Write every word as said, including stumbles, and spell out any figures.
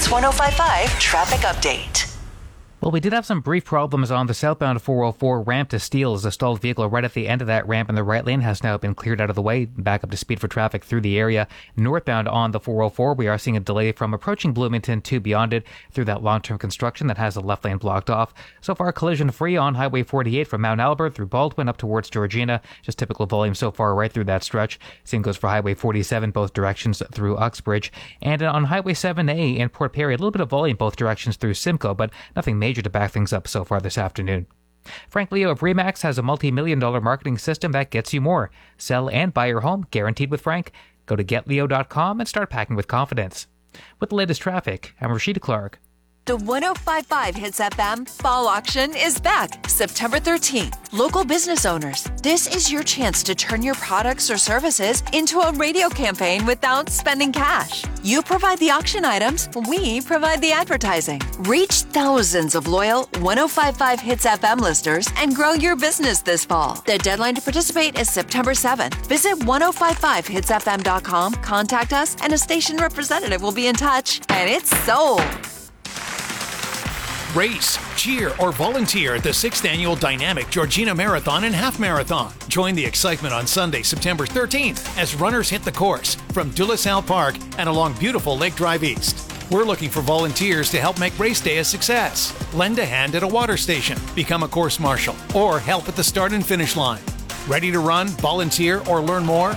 Hits one oh five point five Traffic Update. Well, we did have some brief problems on the southbound four oh four ramp to Steele as a stalled vehicle right at the end of that ramp in the right lane has now been cleared out of the way, back up to speed for traffic through the area. Northbound on the four oh four, we are seeing a delay from approaching Bloomington to beyond it through that long-term construction that has the left lane blocked off. So far, collision-free on Highway forty-eight from Mount Albert through Baldwin up towards Georgina. Just typical volume so far right through that stretch. Same goes for Highway forty-seven, both directions through Uxbridge. And on Highway seven A in Port Perry, a little bit of volume both directions through Simcoe, but nothing major to back things up so far this afternoon. Frank Leo of Remax has a multi-million dollar marketing system that gets you more. Sell and buy your home, guaranteed with Frank. Go to get leo dot com and start packing with confidence. With the latest traffic, I'm Rashida Clark. The one oh five point five Hits F M Fall Auction is back September thirteenth. Local business owners, this is your chance to turn your products or services into a radio campaign without spending cash. You provide the auction items, we provide the advertising. Reach thousands of loyal one oh five point five Hits F M listeners and grow your business this fall. The deadline to participate is September seventh. Visit one oh five point five hits f m dot com, contact us, and a station representative will be in touch. And it's sold. Race, cheer, or volunteer at the sixth Annual Dynamic Georgina Marathon and Half Marathon. Join the excitement on Sunday, September thirteenth, as runners hit the course from De La Salle Park and along beautiful Lake Drive East. We're looking for volunteers to help make race day a success. Lend a hand at a water station, become a course marshal, or help at the start and finish line. Ready to run, volunteer, or learn more?